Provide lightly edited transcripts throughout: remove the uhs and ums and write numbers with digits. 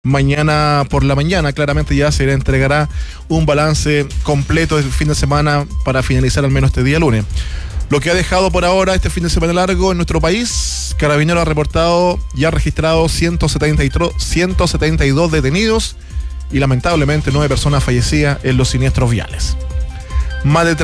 Mañana por la mañana claramente ya se le entregará un balance completo del fin de semana para finalizar al menos este día lunes. Lo que ha dejado por ahora este fin de semana largo en nuestro país: Carabineros ha reportado y ha registrado 172 detenidos y lamentablemente 9 personas fallecidas en los siniestros viales. Más de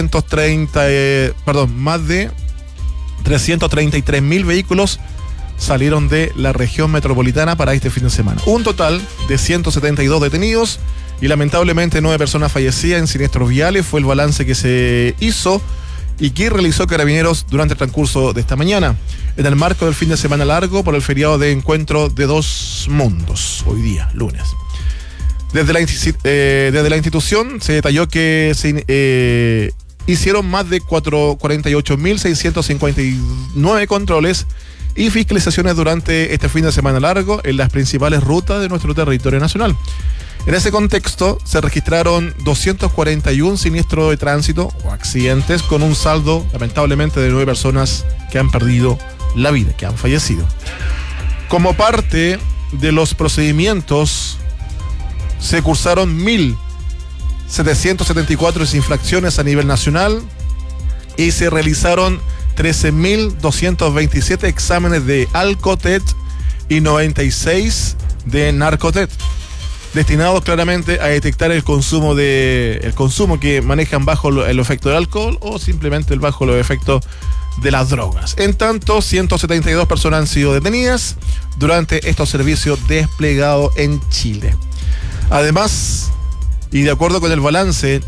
333.000 vehículos salieron de la región metropolitana para este fin de semana. Un total de 172 detenidos y lamentablemente 9 personas fallecidas en siniestros viales fue el balance que se hizo y que realizó Carabineros durante el transcurso de esta mañana, en el marco del fin de semana largo por el feriado de encuentro de dos mundos, hoy día, lunes. Desde la institución se detalló que se hicieron más de 48.659 controles y fiscalizaciones durante este fin de semana largo en las principales rutas de nuestro territorio nacional. En ese contexto se registraron 241 siniestros de tránsito o accidentes, con un saldo lamentablemente de 9 personas que han perdido la vida, que han fallecido. Como parte de los procedimientos se cursaron 1.774 infracciones a nivel nacional y se realizaron 13.227 exámenes de Alcotet y 96 de Narcotet, destinados claramente a detectar el consumo que manejan bajo el efecto del alcohol o simplemente bajo los efectos de las drogas. En tanto, 172 personas han sido detenidas durante estos servicios desplegados en Chile. Además, y de acuerdo con el balance,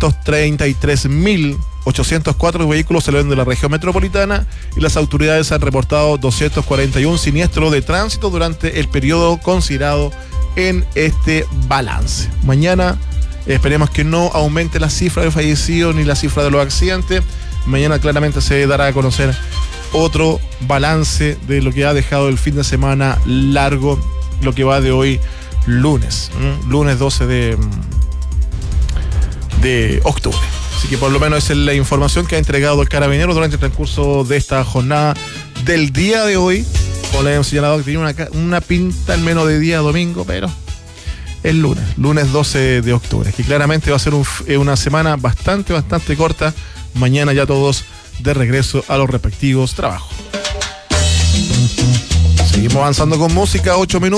333.804 vehículos salieron de la región metropolitana y las autoridades han reportado 241 siniestros de tránsito durante el periodo considerado en este balance. Mañana esperemos que no aumente la cifra de fallecidos ni la cifra de los accidentes. Mañana claramente se dará a conocer otro balance de lo que ha dejado el fin de semana largo, lo que va de hoy lunes 12 de octubre. Así que por lo menos esa es la información que ha entregado el Carabinero durante el transcurso de esta jornada del día de hoy. Como le hemos señalado, que tiene una pinta al menos de día domingo, pero es lunes 12 de octubre, que claramente va a ser una semana bastante corta. Mañana ya todos de regreso a los respectivos trabajos. Seguimos avanzando con música, 8 minutos.